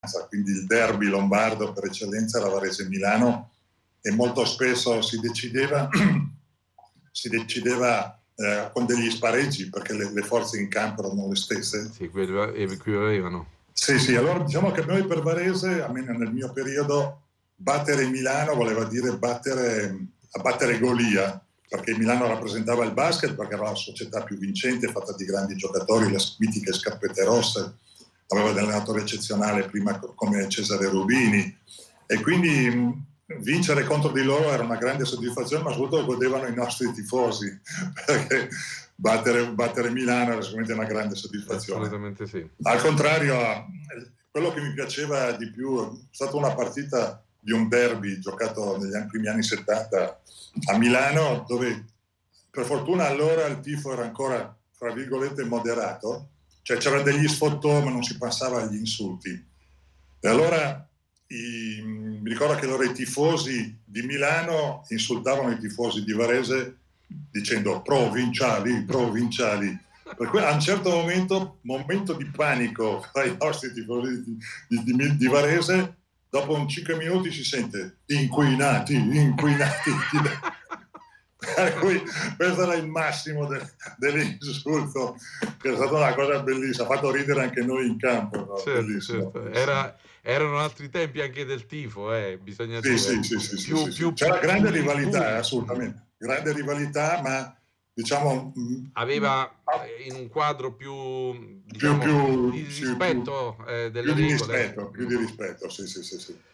quindi il derby lombardo per eccellenza era Varese-Milano, e molto spesso si decideva con degli spareggi, perché le forze in campo erano le stesse. Sì, equivalevano. Sì, allora diciamo che noi per Varese, almeno nel mio periodo, battere Milano voleva dire abbattere Golia, perché Milano rappresentava il basket, perché era la società più vincente, fatta di grandi giocatori, le mitiche scarpette rosse, aveva un allenatore eccezionale prima come Cesare Rubini, e quindi vincere contro di loro era una grande soddisfazione, ma soprattutto godevano i nostri tifosi, perché battere Milano era sicuramente una grande soddisfazione. Assolutamente sì. Al contrario, quello che mi piaceva di più è stata una partita di un derby giocato negli primi anni 70 a Milano, dove per fortuna allora il tifo era ancora, fra virgolette, moderato, cioè c'erano degli sfottò ma non si passava agli insulti. E allora mi ricordo che allora i tifosi di Milano insultavano i tifosi di Varese dicendo provinciali. Per cui a un certo momento di panico tra i nostri tifosi di Varese, dopo 5 minuti si sente inquinati. Per cui questo era il massimo dell'insulto, che è stata una cosa bellissima, ha fatto ridere anche noi in campo, no? Certo. Erano altri tempi anche del tifo, bisogna dire. Sì. C'era grande rivalità, assolutamente, grande rivalità, ma diciamo aveva in un quadro più di rispetto delle regole. Più di rispetto, sì.